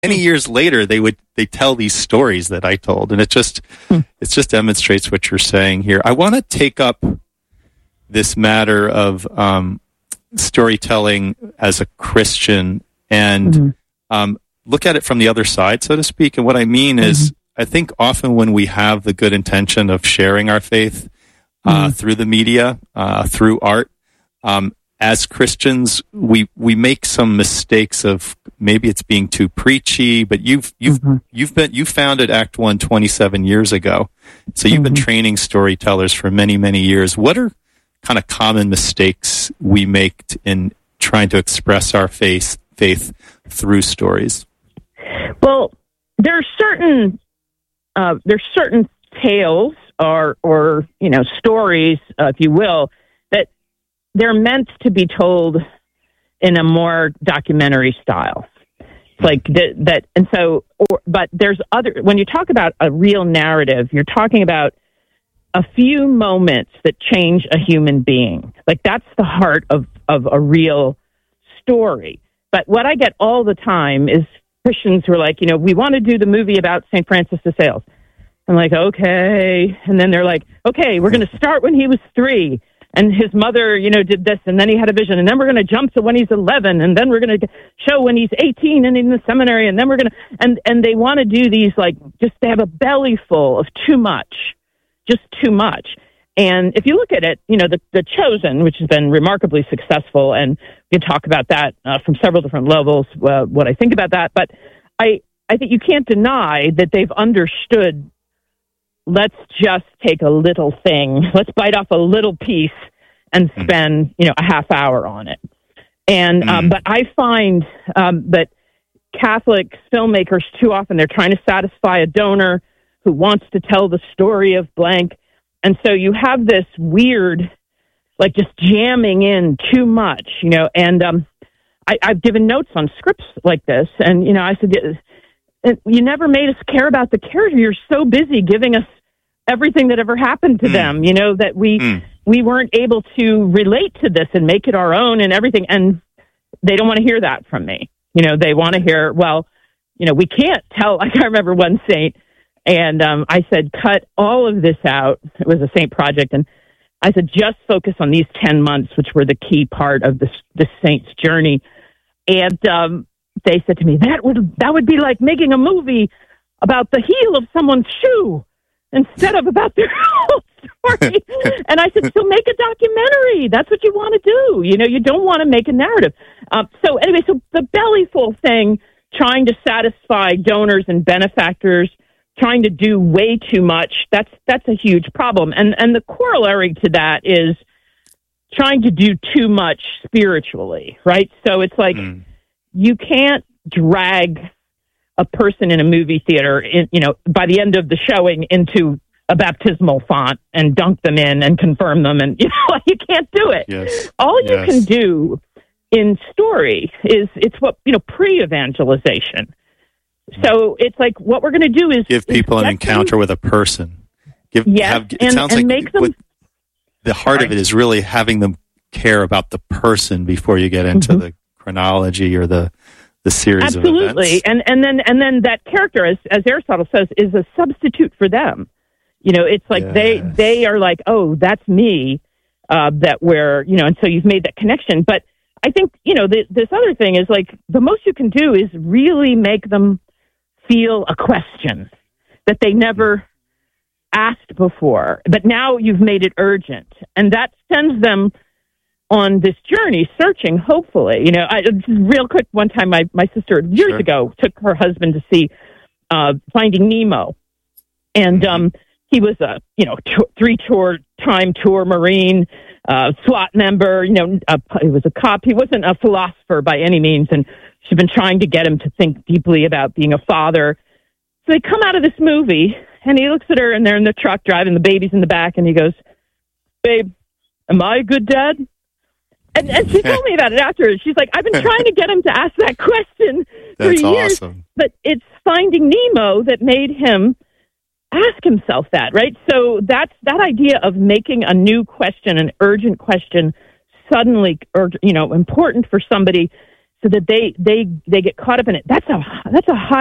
many years later, they tell these stories that I told, and it just demonstrates what you're saying here. I want to take up this matter of storytelling as a Christian and look at it from the other side, so to speak. And what I mean is, I think often when we have the good intention of sharing our faith through the media, through art, as Christians, we make some mistakes of maybe it's being too preachy. But you founded Act One 27 years ago, so you've been training storytellers for many, many years. What are kind of common mistakes we make in trying to express our faith through stories? Well, there's certain tales or stories, if you will, that they're meant to be told in a more documentary style. It's like that, and so. But there's other. When you talk about a real narrative, you're talking about a few moments that change a human being. Like that's the heart of a real story. But what I get all the time is Christians who are like, we want to do the movie about St. Francis de Sales. I'm like, okay. And then they're like, okay, we're going to start when he was 3 and his mother, did this, and then he had a vision, and then we're going to jump to when he's 11, and then we're going to show when he's 18 and in the seminary, and then we're going to, and they want to do these, like, just they have a belly full of too much, just too much. And if you look at it, the Chosen, which has been remarkably successful, and we can talk about that from several different levels, what I think about that, but I think you can't deny that they've understood, let's just take a little thing, let's bite off a little piece and spend, a half hour on it. And but I find that Catholic filmmakers, too often, they're trying to satisfy a donor who wants to tell the story of blank. And so you have this weird, like, just jamming in too much, and I've given notes on scripts like this. And, I said, you never made us care about the character. You're so busy giving us everything that ever happened to them, that we weren't able to relate to this and make it our own and everything. And they don't want to hear that from me. They want to hear, well, we can't tell. Like, I remember one saint, and I said, cut all of this out. It was a saint project. And I said, just focus on these 10 months, which were the key part of this saint's journey. And they said to me, that would be like making a movie about the heel of someone's shoe instead of about their whole story. And I said, so make a documentary. That's what you want to do. You don't want to make a narrative. So anyway, so the bellyful thing, trying to satisfy donors and benefactors, trying to do way too much, that's a huge problem. And the corollary to that is trying to do too much spiritually, right? So it's like you can't drag a person in a movie theater, by the end of the showing into a baptismal font and dunk them in and confirm them. And, you can't do it. Yes. All you can do in story is it's what, pre-evangelization. So it's like what we're going to do is give people an encounter with a person. The heart of it is really having them care about the person before you get into the chronology or the series of events. Absolutely. And then that character, as Aristotle says, is a substitute for them. It's like they are like, oh, that's me, that we're, and so you've made that connection. But I think, this other thing is like the most you can do is really make them feel a question that they never asked before, but now you've made it urgent, and that sends them on this journey searching, hopefully. Just real quick, one time my sister years ago took her husband to see Finding Nemo, and he was a 3-time tour Marine, SWAT member, he was a cop. He wasn't a philosopher by any means, and she'd been trying to get him to think deeply about being a father. So they come out of this movie, and he looks at her, and they're in the truck driving, the baby's in the back, and he goes, babe, am I a good dad? And she told me about it afterwards. She's like, I've been trying to get him to ask that question for years. Awesome. But it's Finding Nemo that made him ask himself that, right? So that's that idea of making a new question, an urgent question, suddenly, important for somebody, so that they get caught up in it. That's a high